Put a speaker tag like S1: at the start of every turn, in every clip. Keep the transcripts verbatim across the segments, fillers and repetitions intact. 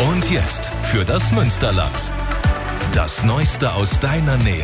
S1: Und jetzt für das Münsterland. Das Neueste aus deiner Nähe.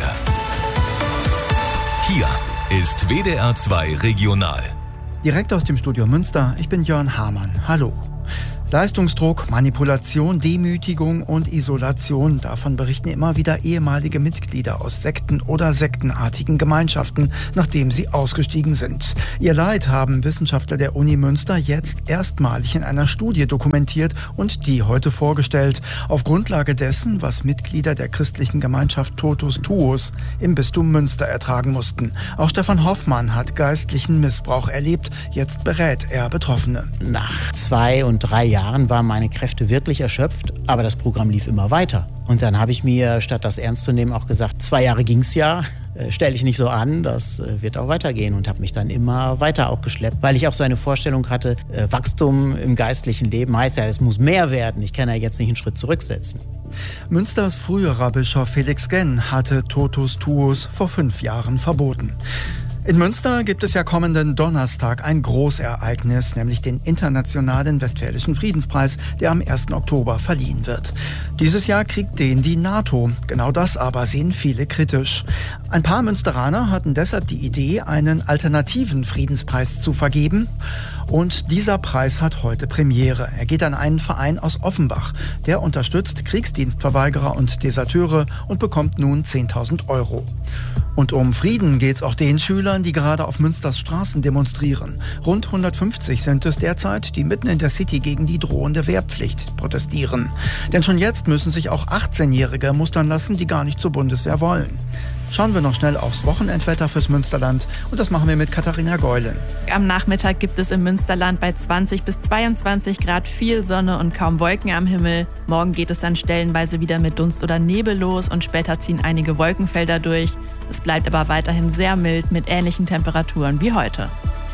S1: Hier ist W D R zwei Regional.
S2: Direkt aus dem Studio Münster, ich bin Jörn Hamann. Hallo. Leistungsdruck, Manipulation, Demütigung und Isolation. Davon berichten immer wieder ehemalige Mitglieder aus Sekten oder sektenartigen Gemeinschaften, nachdem sie ausgestiegen sind. Ihr Leid haben Wissenschaftler der Uni Münster jetzt erstmalig in einer Studie dokumentiert und die heute vorgestellt. Auf Grundlage dessen, was Mitglieder der christlichen Gemeinschaft Totus Tuus im Bistum Münster ertragen mussten. Auch Stefan Hoffmann hat geistlichen Missbrauch erlebt. Jetzt berät er Betroffene.
S3: Nach zwei und drei Jahren Jahren waren meine Kräfte wirklich erschöpft, aber das Programm lief immer weiter. Und dann habe ich mir, statt das ernst zu nehmen, auch gesagt, zwei Jahre ging's ja, äh, stelle ich nicht so an, das äh, wird auch weitergehen und habe mich dann immer weiter auch geschleppt, weil ich auch so eine Vorstellung hatte, äh, Wachstum im geistlichen Leben heißt ja, es muss mehr werden, ich kann ja jetzt nicht einen Schritt zurücksetzen.
S2: Münsters früherer Bischof Felix Genn hatte Totus Tuus vor fünf Jahren verboten. In Münster gibt es ja kommenden Donnerstag ein Großereignis, nämlich den Internationalen Westfälischen Friedenspreis, der am ersten Oktober verliehen wird. Dieses Jahr kriegt den die NATO. Genau das aber sehen viele kritisch. Ein paar Münsteraner hatten deshalb die Idee, einen alternativen Friedenspreis zu vergeben. Und dieser Preis hat heute Premiere. Er geht an einen Verein aus Offenbach. Der unterstützt Kriegsdienstverweigerer und Deserteure und bekommt nun zehntausend Euro. Und um Frieden geht's auch den Schülern, die gerade auf Münsters Straßen demonstrieren. Rund hundertfünfzig sind es derzeit, die mitten in der City gegen die drohende Wehrpflicht protestieren. Denn schon jetzt müssen sich auch achtzehnjährige mustern lassen, die gar nicht zur Bundeswehr wollen. Schauen wir noch schnell aufs Wochenendwetter fürs Münsterland und das machen wir mit Katharina Geulen.
S4: Am Nachmittag gibt es im Münsterland bei zwanzig bis zweiundzwanzig Grad viel Sonne und kaum Wolken am Himmel. Morgen geht es dann stellenweise wieder mit Dunst oder Nebel los und später ziehen einige Wolkenfelder durch. Es bleibt aber weiterhin sehr mild mit ähnlichen Temperaturen wie heute.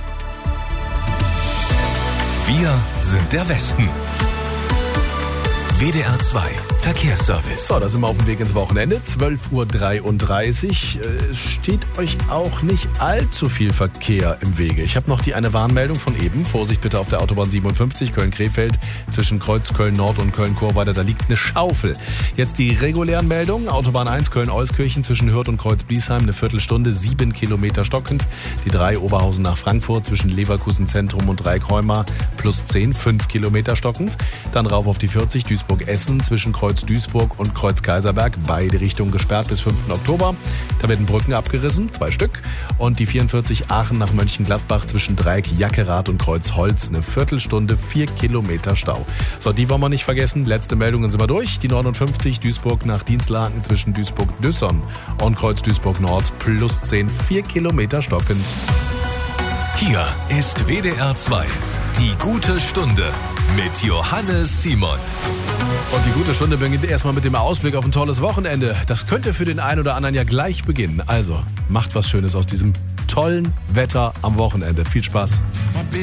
S1: Wir sind der Westen. W D R zwei Verkehrsservice.
S5: So, da sind wir auf dem Weg ins Wochenende. zwölf Uhr dreiunddreißig. Es steht euch auch nicht allzu viel Verkehr im Wege. Ich habe noch die eine Warnmeldung von eben. Vorsicht bitte auf der Autobahn siebenundfünfzig Köln-Krefeld zwischen Kreuz Köln-Nord und Köln-Chorweiler. Da liegt eine Schaufel. Jetzt die regulären Meldungen. Autobahn eins Köln-Euskirchen zwischen Hürth und Kreuz-Bliesheim. Eine Viertelstunde, sieben Kilometer stockend. Die drei Oberhausen nach Frankfurt zwischen Leverkusen Zentrum und Dreieckheumar plus zehn, fünf Kilometer stockend. Dann rauf auf die vierzig Duisburg-Essen zwischen Kreuz Duisburg und Kreuz Kaiserberg, beide Richtungen gesperrt bis fünften Oktober. Da werden Brücken abgerissen, zwei Stück. Und die vierundvierzig Aachen nach Mönchengladbach zwischen Dreieck Jackerath und Kreuz Holz, eine Viertelstunde, vier Kilometer Stau. So, die wollen wir nicht vergessen. Letzte Meldungen sind wir durch. Die neunundfünfzig Duisburg nach Dienstlaken zwischen Duisburg-Düssern und Kreuz Duisburg Nord plus zehn, vier Kilometer stockend.
S1: Hier ist W D R zwei. Die gute Stunde mit Johannes Simon.
S5: Und die gute Stunde beginnt erstmal mit dem Ausblick auf ein tolles Wochenende. Das könnte für den einen oder anderen ja gleich beginnen. Also, macht was Schönes aus diesem tollen Wetter am Wochenende. Viel Spaß.